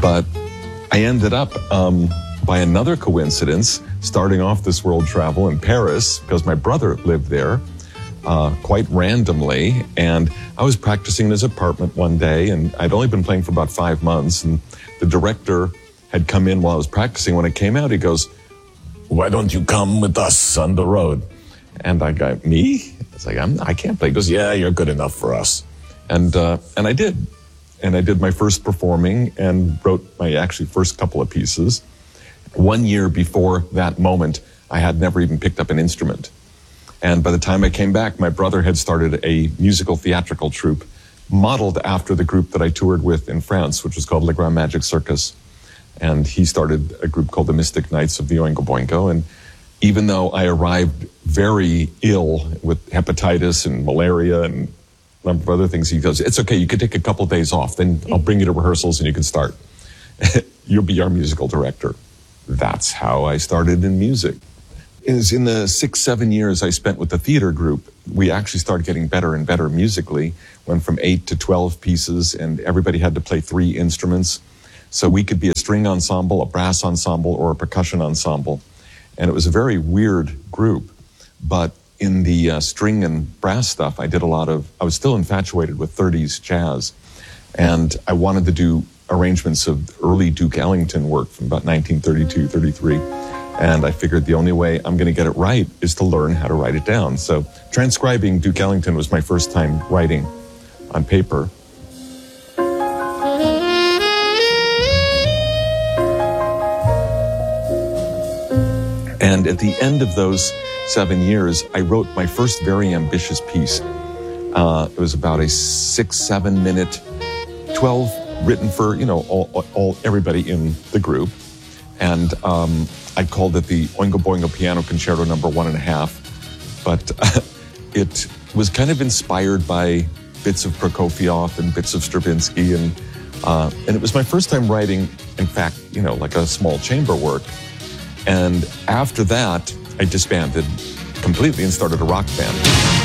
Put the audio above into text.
But I ended up, by another coincidence, starting off this world travel in Paris because my brother lived there quite randomly. And I was practicing in his apartment one day, and I'd only been playing for about 5 months. And the director had come in while I was practicing. When I came out, he goes, "Why don't you come with us on the road?" And I go, "Me?" It's like, I can't play. He goes, "Yeah, you're good enough for us." And I did. And I did my first performing and wrote my actually first couple of pieces. 1 year before that moment, I had never even picked up an instrument. And by the time I came back, my brother had started a musical theatrical troupe modeled after the group that I toured with in France, which was called Le Grand Magic Circus. And he started a group called the Mystic Knights of the Oingo Boingo. And even though I arrived very ill with hepatitis and malaria and a number of other things, he goes, "It's okay, you can take a couple of days off, then I'll bring you to rehearsals and you can start. You'll be our musical director." That's how I started in music. Is in the 6-7 years I spent with the theater group, we actually started getting better and better musically, went from 8 to 12 pieces, and everybody had to play 3 instruments. So we could be a string ensemble, a brass ensemble, or a percussion ensemble. And it was a very weird group. But in the string and brass stuff, I was still infatuated with 30s jazz. And I wanted to do arrangements of early Duke Ellington work from about 1932, 33. And I figured the only way I'm going to get it right is to learn how to write it down. So transcribing Duke Ellington was my first time writing on paper. And at the end of those 7 years, I wrote my first very ambitious piece. It was about a 6-7 minute, 12 written for, everybody in the group. And I called it the Oingo Boingo Piano Concerto No. 1.5. But it was kind of inspired by bits of Prokofiev and bits of Stravinsky. And it was my first time writing, in fact, like a small chamber work. And after that, I disbanded completely and started a rock band.